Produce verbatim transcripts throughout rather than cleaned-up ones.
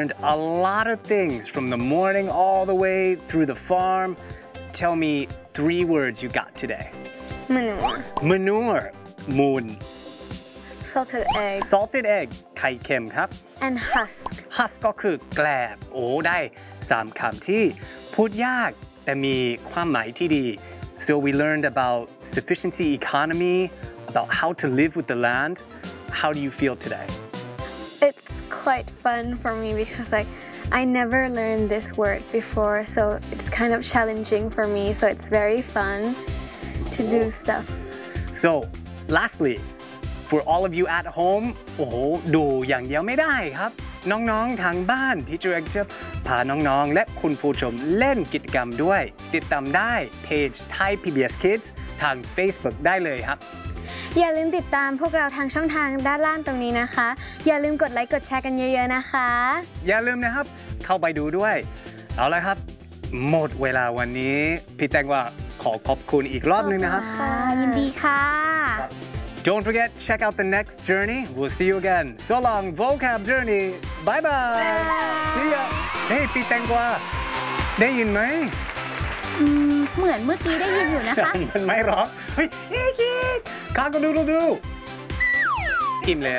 learned a lot of things from the morning all the way through the farm. Tell me three words you got today. Manure. Manure มูล Salted egg. salted egg ไข่เค็มครับ And husk. husk ก็คือแกลบโอ้ได้สามคำที่พูดยากแต่มีความหมายที่ดี so we learned about sufficiency economy about how to live with the land. How do you feel today? It's quite fun for me because like I never learned this word before, so it's kind of challenging for me, so it's very fun to do stuff. So lastly, for all of you at home โอ้โหดูอย่างเดียวไม่ได้ครับน้องๆทางบ้านที่จะจะพาน้องๆและคุณผู้ชมเล่นกิจกรรมด้วยติดตามได้เพจ Thai พี บี เอส Kids ทาง Facebook ได้เลยครับอย่าลืมติดตามพวกเราทางช่องทางด้านล่างตรงนี้นะคะอย่าลืมกดไลค์กดแชร์กันเยอะๆนะคะอย่าลืมนะครับเข้าไปดูด้วยเอาละครับหมดเวลาวันนี้พี่แตงว่าขอขอบคุณอีกรอบนึงนะครับค่ะยินดีค่ะ Don't forget, check out the next journey. We'll see you again. So long, vocab journey. Bye bye. See ya. Hey, พี่แตงกวาได้ยินไหมเหมือนเมื่อกี้ได้ยินอยู่นะคะมันไม่ร้องเฮ้ยเฮ้ยคิดข้าก็ดูดูดูอิ่มแล้ว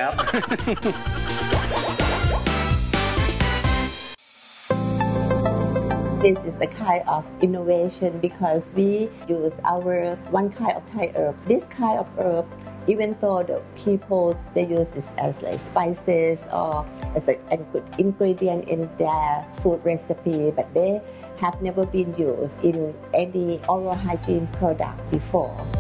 This is a kind of innovation because we use our one kind of Thai herbs. This kind of herb, even though the people they use it as like spices or as a good ingredient in their food recipe, but they have never been used in any oral hygiene product before.